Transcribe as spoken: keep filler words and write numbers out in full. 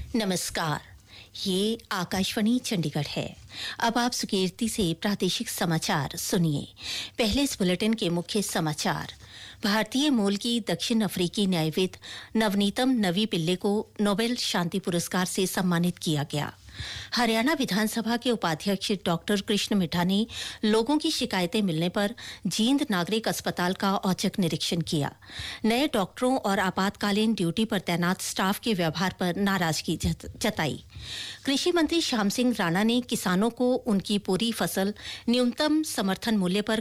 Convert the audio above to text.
नमस्कार, ये आकाशवाणी चंडीगढ़ है। अब आप सुकीर्ति से प्रादेशिक समाचार सुनिए। पहले इस बुलेटिन के मुख्य समाचार। भारतीय मूल की दक्षिण अफ्रीकी न्यायविद नवनीतम नवी पिल्ले को नोबेल शांति पुरस्कार से सम्मानित किया गया। हरियाणा विधानसभा के उपाध्यक्ष डॉक्टर कृष्ण मिड्ढा ने लोगों की शिकायतें मिलने पर जींद नागरिक अस्पताल का औचक निरीक्षण किया। नए डॉक्टरों और आपातकालीन ड्यूटी पर तैनात स्टाफ के व्यवहार पर नाराजगी जताई। कृषि मंत्री श्याम सिंह राणा ने किसानों को उनकी पूरी फसल न्यूनतम समर्थन मूल्य पर